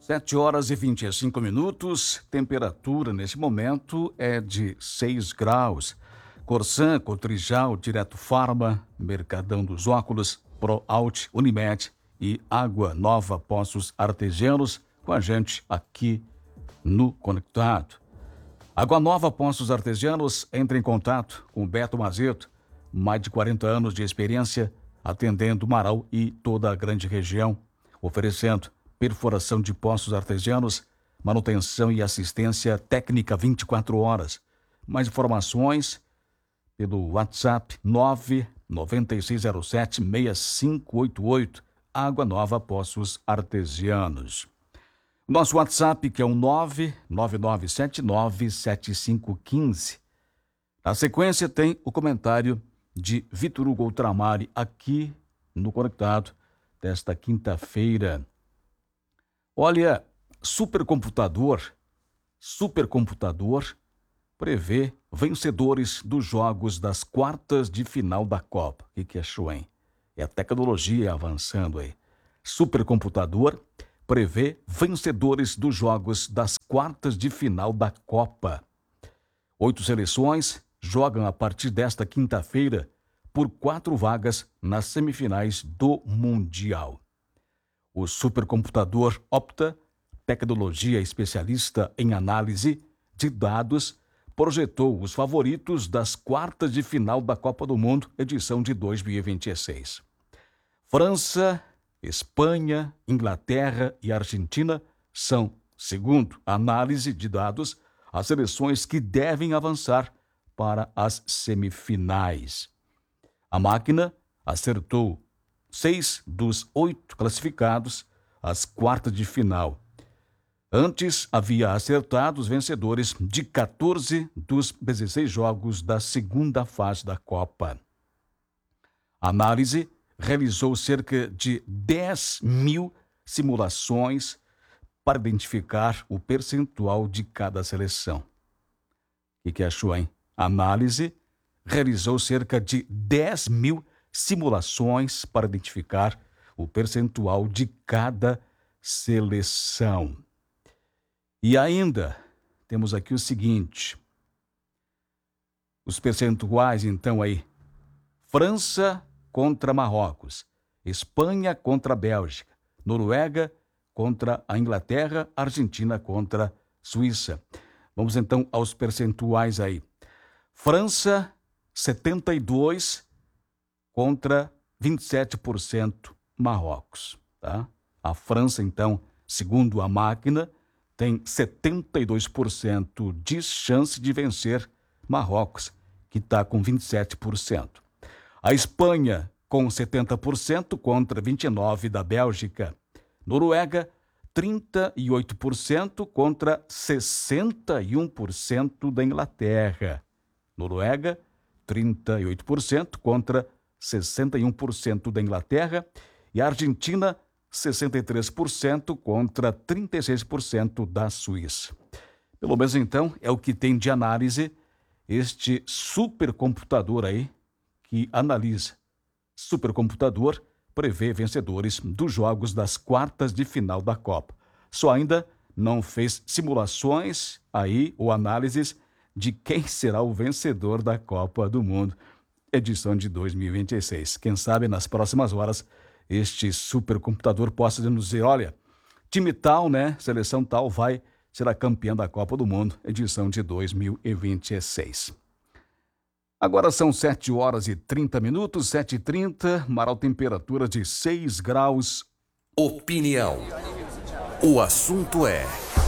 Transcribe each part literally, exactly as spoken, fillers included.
Sete horas e vinte e cinco minutos, temperatura nesse momento é de seis graus. Corsan, Cotrijal, Direto Farma, Mercadão dos Óculos, ProAut, Unimed e Água Nova Poços Artesianos com a gente aqui no Conectado. Água Nova Poços Artesianos, entre em contato com Beto Mazeto, mais de quarenta anos de experiência atendendo Marau e toda a grande região, oferecendo perfuração de poços artesianos, manutenção e assistência técnica vinte e quatro horas. Mais informações pelo WhatsApp nove nove seis zero sete seis cinco oito oito, Água Nova Poços Artesianos. Nosso WhatsApp que é o nove nove nove sete nove sete cinco um cinco. Na sequência tem o comentário de Vitor Hugo Ultramari aqui no Conectado desta quinta-feira. Olha, supercomputador, supercomputador prevê vencedores dos jogos das quartas de final da Copa. O que, que achou, hein? É a tecnologia avançando aí. Supercomputador prevê vencedores dos jogos das quartas de final da Copa. Oito seleções jogam a partir desta quinta-feira por quatro vagas nas semifinais do Mundial. O supercomputador Opta, tecnologia especialista em análise de dados, projetou os favoritos das quartas de final da Copa do Mundo, edição de dois mil e vinte e seis. França, Espanha, Inglaterra e Argentina são, segundo a análise de dados, as seleções que devem avançar para as semifinais. A máquina acertou seis dos oito classificados às quartas de final. Antes, havia acertado os vencedores de quatorze dos dezesseis jogos da segunda fase da Copa. A análise realizou cerca de dez mil simulações para identificar o percentual de cada seleção. O que, que achou, hein? A análise realizou cerca de dez mil simulações para identificar o percentual de cada seleção. E ainda temos aqui o seguinte, os percentuais então aí, França contra Marrocos, Espanha contra a Bélgica, Noruega contra a Inglaterra, Argentina contra a Suíça. Vamos então aos percentuais aí. França, setenta e dois contra vinte e sete por cento Marrocos, tá? A França, então, segundo a máquina, tem setenta e dois por cento de chance de vencer Marrocos, que está com vinte e sete por cento. A Espanha, com setenta por cento contra vinte e nove por cento da Bélgica. Noruega, trinta e oito por cento contra sessenta e um por cento da Inglaterra. Noruega, trinta e oito por cento contra sessenta e um por cento da Inglaterra. E a Argentina, sessenta e três por cento contra trinta e seis por cento da Suíça. Pelo menos então é o que tem de análise este supercomputador aí que analisa. Supercomputador prevê vencedores dos jogos das quartas de final da Copa. Só ainda não fez simulações aí ou análises de quem será o vencedor da Copa do Mundo, edição de dois mil e vinte e seis. Quem sabe nas próximas horas este supercomputador possa nos dizer, olha, time tal, né, seleção tal vai ser a campeã da Copa do Mundo, edição de dois mil e vinte e seis. Agora são sete horas e trinta minutos, sete e trinta, Marau, temperatura de seis graus. Opinião. O assunto é...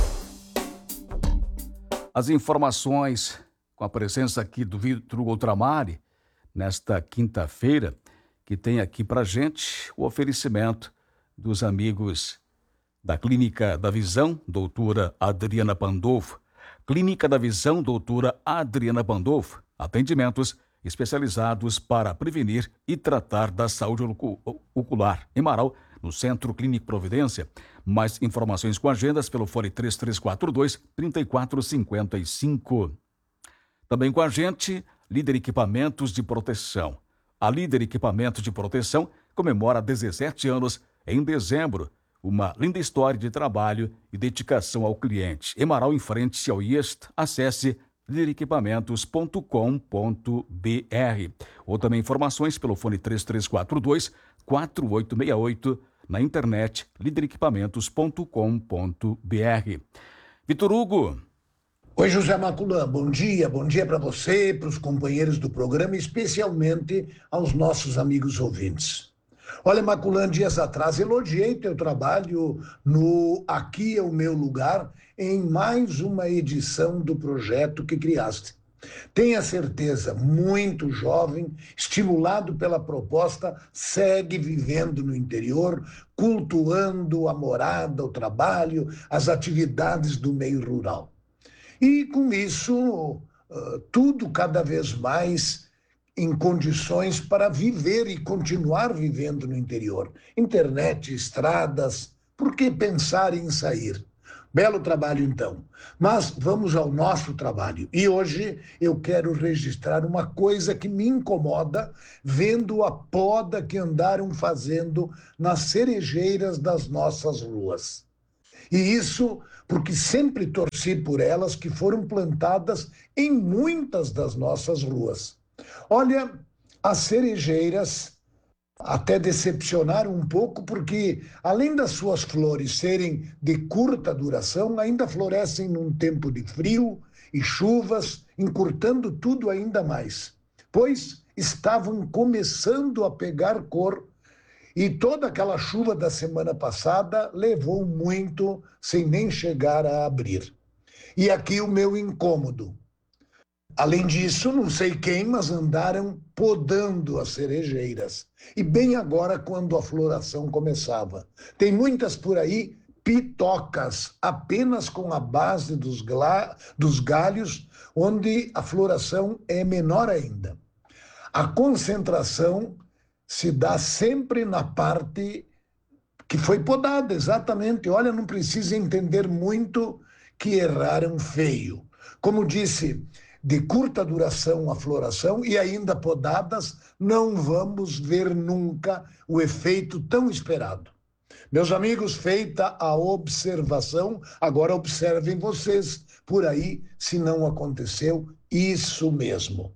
As informações com a presença aqui do Vitor Hugo Ultramari, nesta quinta-feira, que tem aqui para gente o oferecimento dos amigos da Clínica da Visão, doutora Adriana Pandolfo. Clínica da Visão, doutora Adriana Pandolfo. Atendimentos especializados para prevenir e tratar da saúde ocular. Em Marau, no Centro Clínico Providência. Mais informações com agendas pelo fone três três quatro dois, três quatro cinco cinco. Também com a gente, Líder Equipamentos de Proteção. A Líder Equipamentos de Proteção comemora dezessete anos em dezembro. uma linda história de trabalho e dedicação ao cliente. Emaral, em frente ao I E S T, acesse líder equipamentos ponto com ponto b r. Ou também informações pelo fone três três quatro dois, quatro oito seis oito, na internet líder equipamentos ponto com ponto b r. Vitor Hugo. Oi, José Maculan, bom dia, bom dia para você, para os companheiros do programa, especialmente aos nossos amigos ouvintes. Olha, Maculan, dias atrás elogiei teu trabalho no Aqui é o Meu Lugar, em mais uma edição do projeto que criaste. Tenha certeza, muito jovem, estimulado pela proposta, segue vivendo no interior, cultuando a morada, o trabalho, as atividades do meio rural. E com isso, tudo cada vez mais em condições para viver e continuar vivendo no interior. Internet, estradas, por que pensar em sair? Belo trabalho, então. Mas vamos ao nosso trabalho. E hoje eu quero registrar uma coisa que me incomoda, vendo a poda que andaram fazendo nas cerejeiras das nossas ruas. E isso porque sempre torci por elas, que foram plantadas em muitas das nossas ruas. Olha, as cerejeiras até decepcionaram um pouco, porque além das suas flores serem de curta duração, ainda florescem num tempo de frio e chuvas, encurtando tudo ainda mais, pois estavam começando a pegar cor, e toda aquela chuva da semana passada levou muito sem nem chegar a abrir. E aqui o meu incômodo. Além disso, não sei quem, mas andaram podando as cerejeiras. E bem agora, quando a floração começava. Tem muitas por aí pitocas, apenas com a base dos, gla... dos galhos, onde a floração é menor ainda. A concentração se dá sempre na parte que foi podada, exatamente. Olha, não precisa entender muito que erraram feio. Como disse, de curta duração a floração e ainda podadas, não vamos ver nunca o efeito tão esperado. Meus amigos, feita a observação, agora observem vocês por aí se não aconteceu isso mesmo.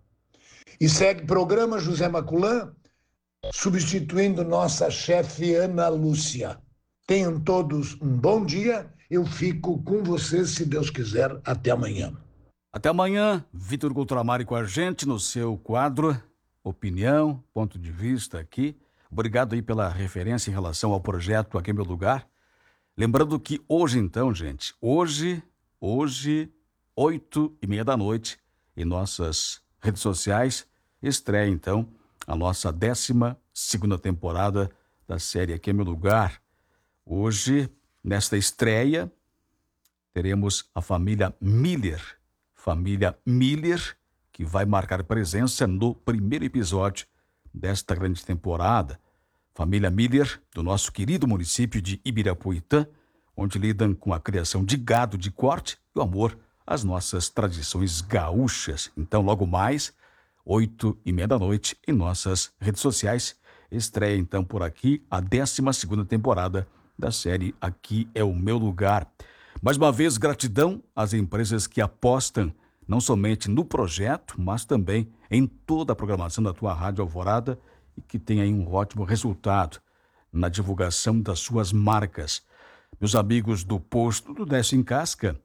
E segue programa José Maculan, substituindo nossa chefe Ana Lúcia. Tenham todos um bom dia. Eu fico com vocês, se Deus quiser, até amanhã. Até amanhã, Vitor Gultramari com a gente no seu quadro Opinião, Ponto de Vista aqui. Obrigado aí pela referência em relação ao projeto Aqui é Meu Lugar. Lembrando que hoje então, gente, hoje, hoje, oito e meia da noite, em nossas redes sociais, estreia então a nossa décima segunda temporada da série Aqui é Meu Lugar. Hoje, nesta estreia, teremos a família Miller. Família Miller, que vai marcar presença no primeiro episódio desta grande temporada. Família Miller, do nosso querido município de Ibirapuitã, onde lidam com a criação de gado de corte e o amor às nossas tradições gaúchas. Então, logo mais, oito e meia da noite, em nossas redes sociais, estreia então por aqui a décima segunda temporada da série Aqui é o Meu Lugar. Mais uma vez, gratidão às empresas que apostam não somente no projeto, mas também em toda a programação da tua Rádio Alvorada e que tem aí um ótimo resultado na divulgação das suas marcas. Meus amigos do Posto do Décio em Casca,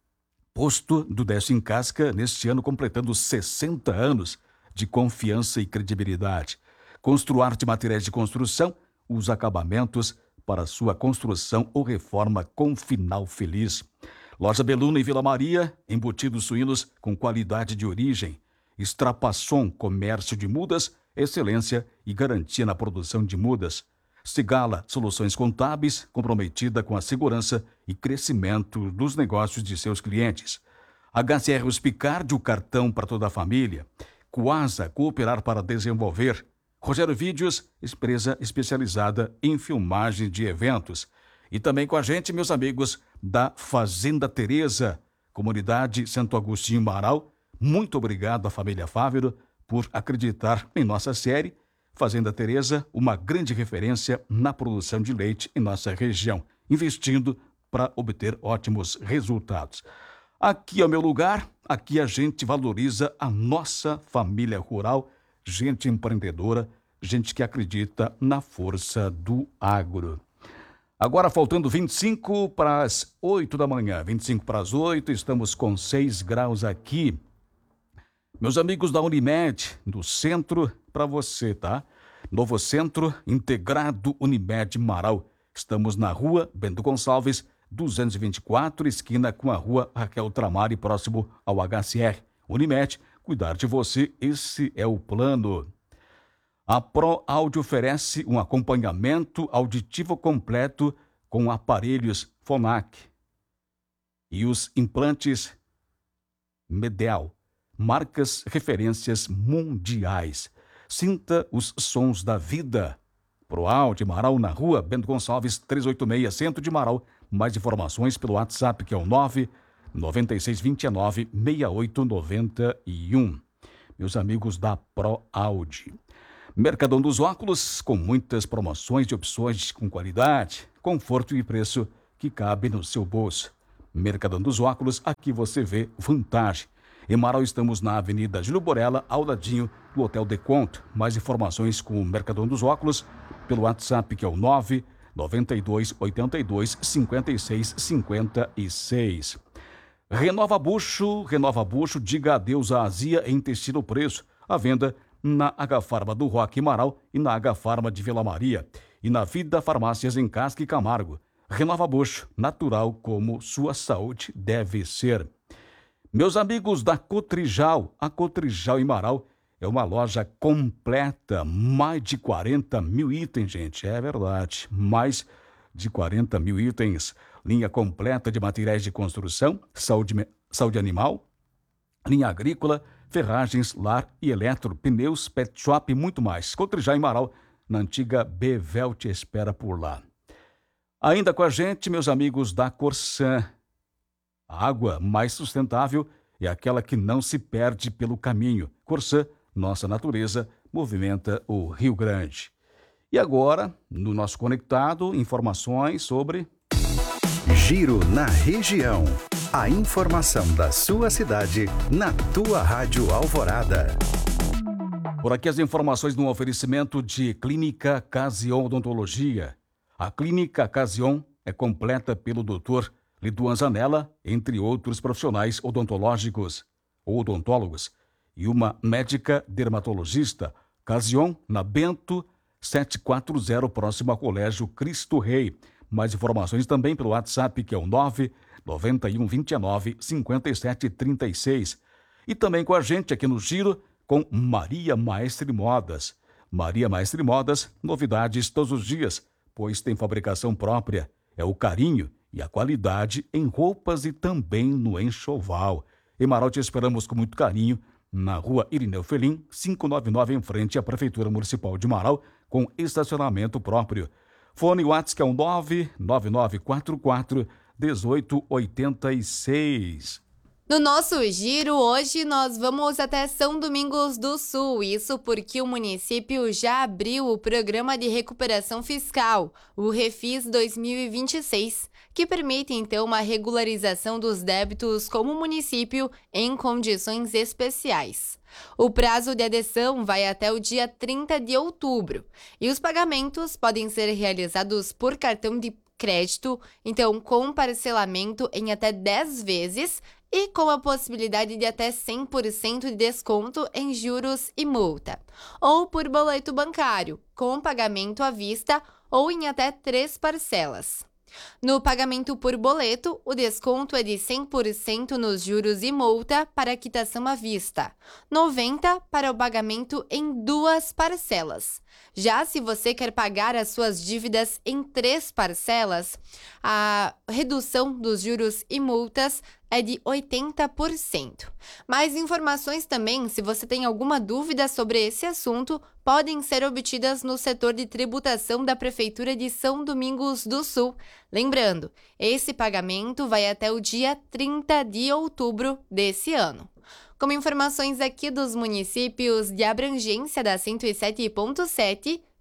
Posto do Décio em Casca, neste ano completando sessenta anos de confiança e credibilidade. Construarte materiais de construção, os acabamentos para sua construção ou reforma com final feliz. Loja Beluna em Vila Maria, embutidos suínos com qualidade de origem. Extrapasson, comércio de mudas, excelência e garantia na produção de mudas. Cigala, soluções contábeis, comprometida com a segurança e crescimento dos negócios de seus clientes. H C R Hospicard, o cartão para toda a família. Coasa, cooperar para desenvolver. Rogério Vídeos, empresa especializada em filmagem de eventos. E também com a gente, meus amigos da Fazenda Teresa, comunidade Santo Agostinho Marau. Muito obrigado à família Fávero por acreditar em nossa série. Fazenda Teresa, uma grande referência na produção de leite em nossa região. investindo para obter ótimos resultados. Aqui é o meu lugar, aqui a gente valoriza a nossa família rural, gente empreendedora, gente que acredita na força do agro. Agora, faltando vinte e cinco para as oito da manhã, vinte e cinco para as oito, estamos com seis graus aqui. Meus amigos da Unimed, do centro, para você, tá? Novo Centro Integrado Unimed Marau. Estamos na rua Bento Gonçalves, duzentos e vinte e quatro, esquina com a rua Raquel Tramari, próximo ao H C R. Unimed, cuidar de você, esse é o plano. A Pro Áudio oferece um acompanhamento auditivo completo com aparelhos Phonak e os implantes Medel, marcas referências mundiais. Sinta os sons da vida. Pro Áudio Marau, na rua Bento Gonçalves, trezentos e oitenta e seis, centro de Marau. Mais informações pelo WhatsApp, que é o nove nove seis dois nove seis oito nove um. Meus amigos da Pro Áudio. Mercadão dos Óculos, com muitas promoções e opções com qualidade, conforto e preço que cabe no seu bolso. Mercadão dos Óculos, aqui você vê vantagem. Em Marau estamos na Avenida Júlio Borella, ao ladinho do Hotel Deconto. Mais informações com o Mercadão dos Óculos pelo WhatsApp, que é o nove nove dois oito dois cinco seis cinco seis. Renova Bucho, Renova Bucho, diga adeus à azia em intestino preso. À venda na H-Farma do Roque Marau e na H-Farma de Vila Maria. E na Vida Farmácias em Casca e Camargo. Renova Bucho, natural como sua saúde deve ser. Meus amigos da Cotrijal, a Cotrijal em Marau é uma loja completa, mais de quarenta mil itens, gente, é verdade, mais de quarenta mil itens, linha completa de materiais de construção, saúde, saúde animal, linha agrícola, ferragens, lar e eletro, pneus, pet shop e muito mais. Cotrijal em Marau, na antiga Bevel, te espera por lá. Ainda com a gente, meus amigos da Corsan. A água mais sustentável é aquela que não se perde pelo caminho. Corsan, nossa natureza, movimenta o Rio Grande. E agora, no nosso Conectado, informações sobre... Giro na região. A informação da sua cidade, na tua Rádio Alvorada. Por aqui as informações no oferecimento de Clínica Casion Odontologia. A Clínica Casion é completa pelo doutor Liduan Zanella, entre outros profissionais odontológicos ou odontólogos, e uma médica dermatologista. Casion, na Bento setecentos e quarenta, próximo ao Colégio Cristo Rei. Mais informações também pelo WhatsApp, que é o nove nove um dois nove cinco sete três seis. E também com a gente aqui no Giro, com Maria Maestre Modas. Maria Maestre Modas, novidades todos os dias, pois tem fabricação própria. É o carinho e a qualidade em roupas e também no enxoval. Em Marau te esperamos com muito carinho, na rua Irineu Felim, quinhentos e noventa e nove, em frente à Prefeitura Municipal de Marau, com estacionamento próprio. Fone WhatsApp, que é o nove nove nove quatro quatro um oito oito seis. No nosso giro, hoje nós vamos até São Domingos do Sul, isso porque o município já abriu o Programa de Recuperação Fiscal, o Refis dois mil e vinte e seis, que permite então uma regularização dos débitos como o município em condições especiais. O prazo de adesão vai até o dia trinta de outubro e os pagamentos podem ser realizados por cartão de crédito, então com parcelamento em até dez vezes e com a possibilidade de até cem por cento de desconto em juros e multa, ou por boleto bancário, com pagamento à vista ou em até três parcelas. No pagamento por boleto, o desconto é de cem por cento nos juros e multa para quitação à vista, noventa por cento para o pagamento em duas parcelas. Já se você quer pagar as suas dívidas em três parcelas, a redução dos juros e multas é de oitenta por cento. Mais informações também, se você tem alguma dúvida sobre esse assunto, podem ser obtidas no setor de tributação da Prefeitura de São Domingos do Sul. Lembrando, esse pagamento vai até o dia trinta de outubro desse ano. Como informações aqui dos municípios de abrangência da cento e sete ponto sete,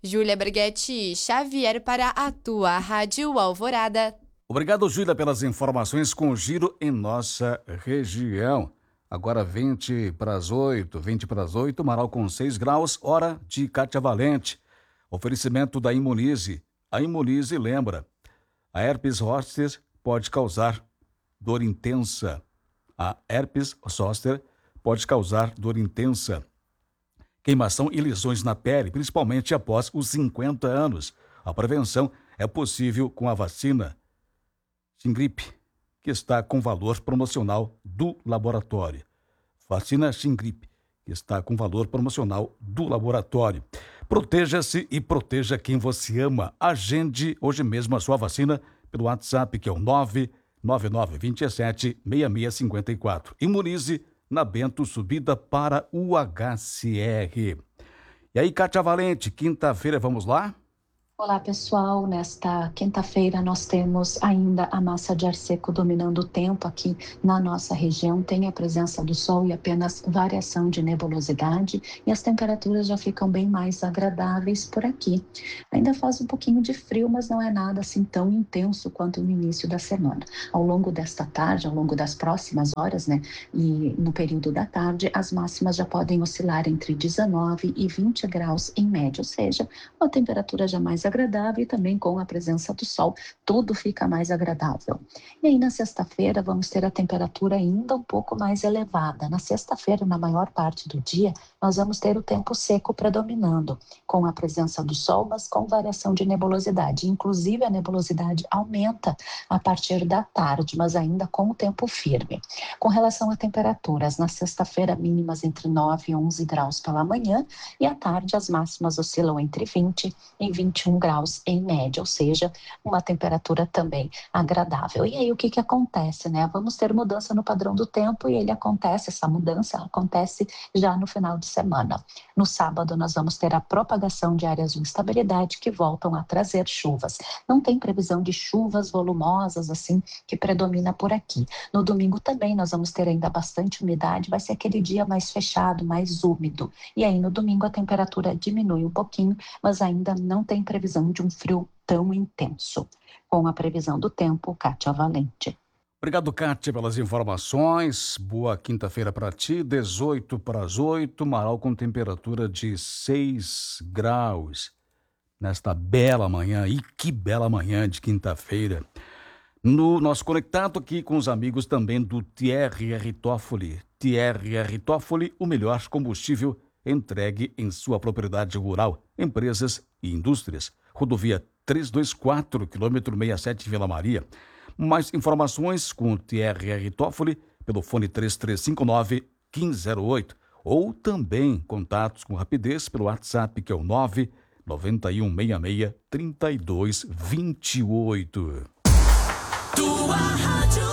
Júlia Berghetti Xavier para a tua Rádio Alvorada. Obrigado, Júlia, pelas informações com o giro em nossa região. Agora vinte para as oito, vinte para as oito, Marau com seis graus, hora de Kátia Valente. Oferecimento da Imunize. A Imunize lembra, a herpes zoster pode causar dor intensa. A herpes zoster pode causar dor intensa, queimação e lesões na pele, principalmente após os cinquenta anos. A prevenção é possível com a vacina Shingrip, que está com valor promocional do laboratório. Vacina Shingrip, que está com valor promocional do laboratório. Proteja-se e proteja quem você ama. Agende hoje mesmo a sua vacina pelo WhatsApp, que é o nove nove nove dois sete, seis seis cinco quatro. Imunize na Bento, subida para o H C R. E aí, Kátia Valente, quinta-feira, vamos lá? Olá, pessoal. Nesta quinta-feira nós temos ainda a massa de ar seco dominando o tempo aqui na nossa região. Tem a presença do sol e apenas variação de nebulosidade, e as temperaturas já ficam bem mais agradáveis por aqui. Ainda faz um pouquinho de frio, mas não é nada assim tão intenso quanto no início da semana. Ao longo desta tarde, ao longo das próximas horas, né, e no período da tarde, as máximas já podem oscilar entre dezenove e vinte graus em média, ou seja, uma temperatura já mais agradável, e também com a presença do sol, tudo fica mais agradável. E aí na sexta-feira vamos ter a temperatura ainda um pouco mais elevada. Na sexta-feira, na maior parte do dia, nós vamos ter o tempo seco predominando, com a presença do sol, mas com variação de nebulosidade. Inclusive a nebulosidade aumenta a partir da tarde, mas ainda com o tempo firme. Com relação a temperaturas, na sexta-feira mínimas entre nove e onze graus pela manhã, e à tarde as máximas oscilam entre vinte e vinte e um graus em média, ou seja, uma temperatura também agradável. E aí o que que acontece, né? Vamos ter mudança no padrão do tempo, e ele acontece, essa mudança acontece já no final de semana. No sábado nós vamos ter a propagação de áreas de instabilidade que voltam a trazer chuvas. Não tem previsão de chuvas volumosas assim que predomina por aqui. No domingo também nós vamos ter ainda bastante umidade, vai ser aquele dia mais fechado, mais úmido. E aí no domingo a temperatura diminui um pouquinho, mas ainda não tem previsão de um frio tão intenso. Com a previsão do tempo, Kátia Valente. Obrigado, Kátia, pelas informações. Boa quinta-feira para ti, dezoito para as oito, Marau com temperatura de seis graus. Nesta bela manhã, e que bela manhã de quinta-feira. No nosso conectado aqui com os amigos também do T R R Toffoli. T R R Toffoli, o melhor combustível entregue em sua propriedade rural, empresas e indústrias. Rodovia trezentos e vinte e quatro, quilômetro sessenta e sete, Vila Maria. Mais informações com o T R R Toffoli pelo fone três três cinco nove, um cinco zero oito, ou também contatos com rapidez pelo WhatsApp, que é o nove nove um seis seis, três dois dois oito. Tua rádio.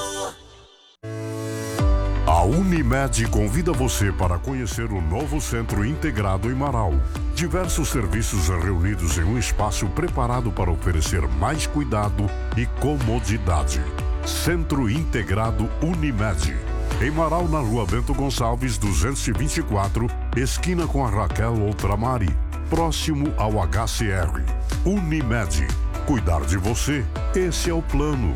A Unimed convida você para conhecer o novo Centro Integrado em Marau. Diversos serviços reunidos em um espaço preparado para oferecer mais cuidado e comodidade. Centro Integrado Unimed. Em Marau, na Rua Bento Gonçalves, duzentos e vinte e quatro, esquina com a Raquel Outramari, próximo ao H C R. Unimed. Cuidar de você, esse é o plano.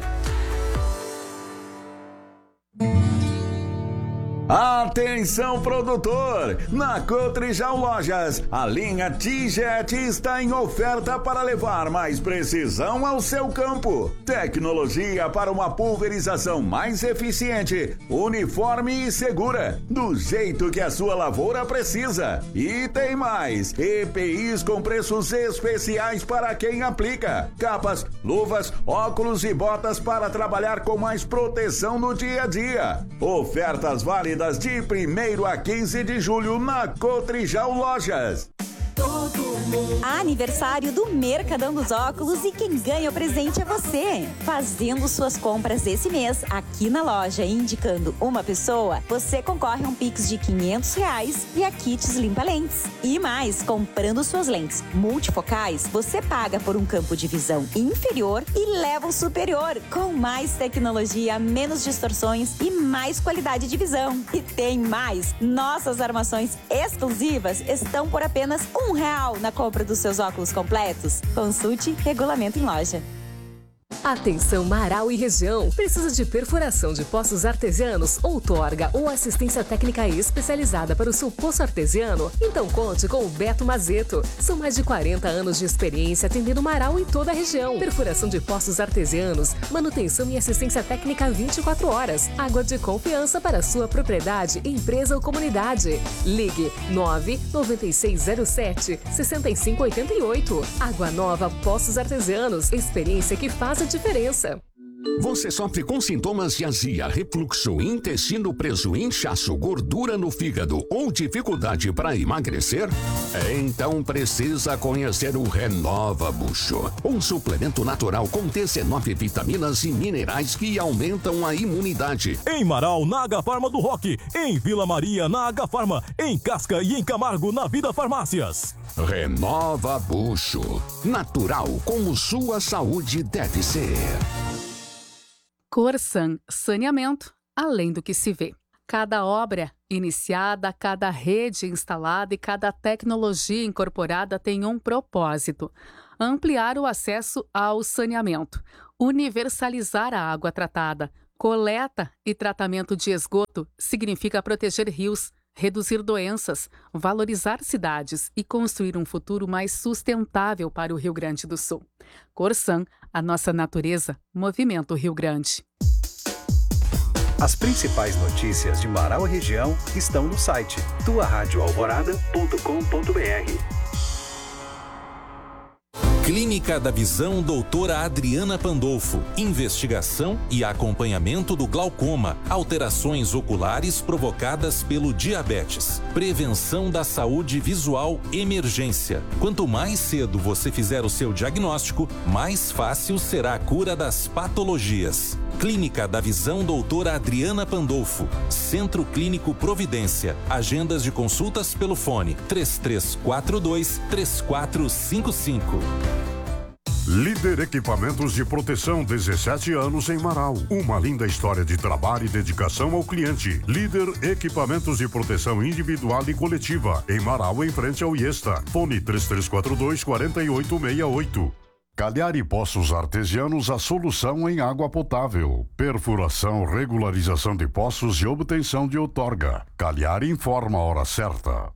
Atenção, produtor! Na Cotrijal Lojas, a linha T-Jet está em oferta para levar mais precisão ao seu campo. Tecnologia para uma pulverização mais eficiente, uniforme e segura, do jeito que a sua lavoura precisa. E tem mais! E P Is com preços especiais para quem aplica. Capas, luvas, óculos e botas para trabalhar com mais proteção no dia a dia. Ofertas válidas de primeiro a quinze de julho na Cotrijal Lojas. Aniversário do Mercadão dos Óculos, e quem ganha o presente é você. Fazendo suas compras esse mês aqui na loja, indicando uma pessoa, você concorre a um Pix de quinhentos reais e a kits limpa lentes. E mais, comprando suas lentes multifocais, você paga por um campo de visão inferior e leva o superior, com mais tecnologia, menos distorções e mais qualidade de visão. E tem mais, nossas armações exclusivas estão por apenas um Um real na compra dos seus óculos completos? Consulte regulamento em loja. Atenção Marau e região. Precisa de perfuração de poços artesianos, outorga ou assistência técnica especializada para o seu poço artesiano? Então conte com o Beto Mazeto. São mais de quarenta anos de experiência atendendo Marau em toda a região. Perfuração de poços artesianos, manutenção e assistência técnica vinte e quatro horas. Água de confiança para sua propriedade, empresa ou comunidade. Ligue nove nove seis zero sete seis cinco oito oito. Água Nova Poços Artesianos. Experiência que faz a diferença. Você sofre com sintomas de azia, refluxo, intestino preso, inchaço, gordura no fígado ou dificuldade para emagrecer? Então precisa conhecer o Renova Bucho, um suplemento natural com dezenove vitaminas e minerais que aumentam a imunidade. Em Marau, na Agafarma do Roque, em Vila Maria, na Agafarma, em Casca e em Camargo, na Vida Farmácias. Renova Bucho, natural como sua saúde deve ser. Corsan Saneamento, além do que se vê. Cada obra iniciada, cada rede instalada e cada tecnologia incorporada tem um propósito: ampliar o acesso ao saneamento, universalizar a água tratada. Coleta e tratamento de esgoto significa proteger rios, reduzir doenças, valorizar cidades e construir um futuro mais sustentável para o Rio Grande do Sul. Corsan, a nossa natureza, movimento Rio Grande. As principais notícias de Marau e região estão no site tua rádio alvorada ponto com ponto br. Clínica da Visão doutora Adriana Pandolfo. Investigação e acompanhamento do glaucoma, alterações oculares provocadas pelo diabetes, prevenção da saúde visual, emergência. Quanto mais cedo você fizer o seu diagnóstico, mais fácil será a cura das patologias. Clínica da Visão doutora Adriana Pandolfo. Centro Clínico Providência. Agendas de consultas pelo fone três três quatro dois, três quatro cinco cinco. Líder Equipamentos de Proteção, dezessete anos em Marau. Uma linda história de trabalho e dedicação ao cliente. Líder Equipamentos de Proteção Individual e Coletiva. Em Marau, em frente ao Iesta. Fone três três quatro dois, quatro oito seis oito. Calhar e Poços Artesianos, a solução em água potável. Perfuração, regularização de poços e obtenção de outorga. Calhar informa a hora certa.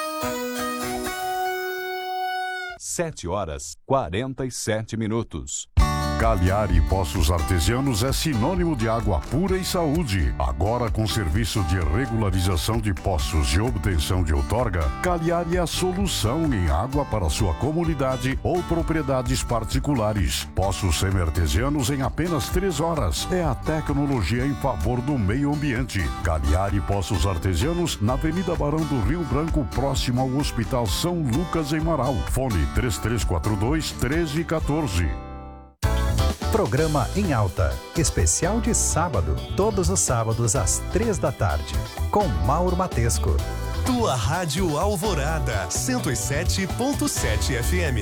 Sete horas, quarenta e sete minutos. Calhar e Poços Artesianos é sinônimo de água pura e saúde. Agora com serviço de regularização de poços e obtenção de outorga, Calhar é a solução em água para sua comunidade ou propriedades particulares. Poços semi-artesianos em apenas três horas. É a tecnologia em favor do meio ambiente. Calhar e Poços Artesianos na Avenida Barão do Rio Branco, próximo ao Hospital São Lucas, em Marau. Fone três três quatro dois, um três um quatro. Programa em Alta, especial de sábado, todos os sábados às três da tarde, com Mauro Matesco. Tua Rádio Alvorada, cento e sete ponto sete F M.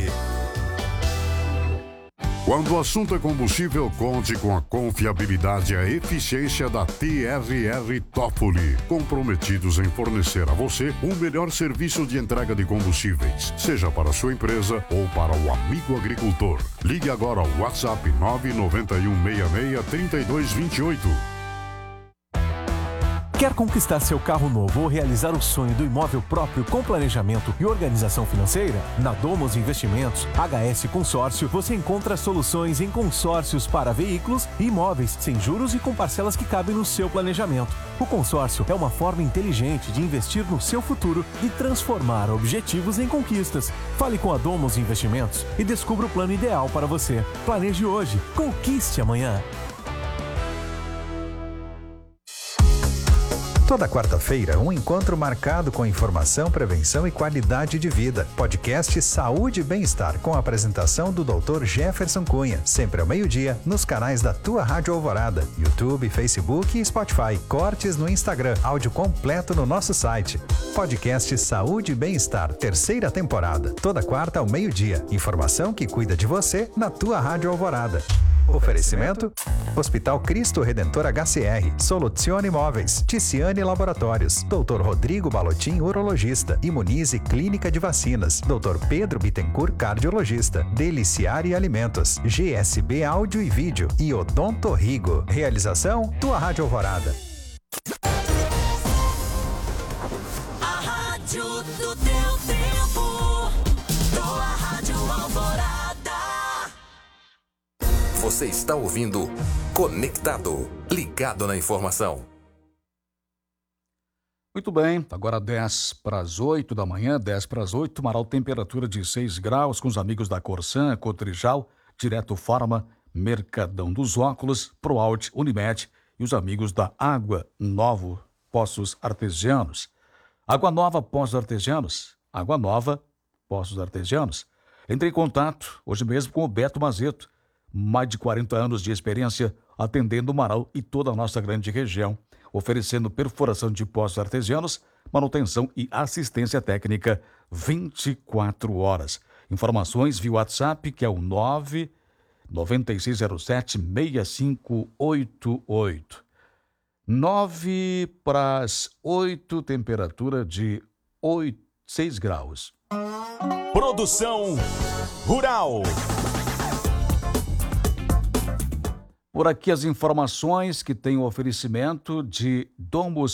Quando o assunto é combustível, conte com a confiabilidade e a eficiência da T R R Toffoli, comprometidos em fornecer a você o melhor serviço de entrega de combustíveis, seja para a sua empresa ou para o amigo agricultor. Ligue agora ao WhatsApp nove nove um, seis seis, três dois dois oito. Quer conquistar seu carro novo ou realizar o sonho do imóvel próprio com planejamento e organização financeira? Na Domos Investimentos, H S Consórcio, você encontra soluções em consórcios para veículos e imóveis, sem juros e com parcelas que cabem no seu planejamento. O consórcio é uma forma inteligente de investir no seu futuro e transformar objetivos em conquistas. Fale com a Domos Investimentos e descubra o plano ideal para você. Planeje hoje, conquiste amanhã. Toda quarta-feira, um encontro marcado com informação, prevenção e qualidade de vida. Podcast Saúde e Bem-Estar, com a apresentação do doutor Jefferson Cunha. Sempre ao meio-dia, nos canais da Tua Rádio Alvorada, YouTube, Facebook e Spotify. Cortes no Instagram, áudio completo no nosso site. Podcast Saúde e Bem-Estar, terceira temporada. Toda quarta ao meio-dia. Informação que cuida de você na Tua Rádio Alvorada. Oferecimento? Hospital Cristo Redentor H C R, Soluzione Imóveis, Ticiane Laboratórios, doutor Rodrigo Balotin, urologista, Imunize Clínica de Vacinas, doutor Pedro Bittencourt, cardiologista, Deliciare Alimentos, G S B Áudio e Vídeo e Odonto Rigo. Realização, Tua Rádio Alvorada. A rádio do teu tempo. Tua Rádio Alvorada. Você está ouvindo Conectado, ligado na informação. Muito bem, agora dez para as oito da manhã, dez para as oito, Marau, temperatura de seis graus, com os amigos da Corsan, Cotrijal, Direto Farma, Mercadão dos Óculos, Proaut, Unimed e os amigos da Água Novo Poços Artesianos. Água Nova Poços Artesianos, Água Nova Poços Artesianos. Entrei em contato hoje mesmo com o Beto Mazeto, mais de quarenta anos de experiência atendendo o Marau e toda a nossa grande região, oferecendo perfuração de poços artesianos, manutenção e assistência técnica vinte e quatro horas. Informações via WhatsApp, que é o nove nove seis zero sete seis cinco oito oito. nove para as oito, temperatura de oito, seis graus. Produção Rural. Por aqui as informações que tem o oferecimento de Domus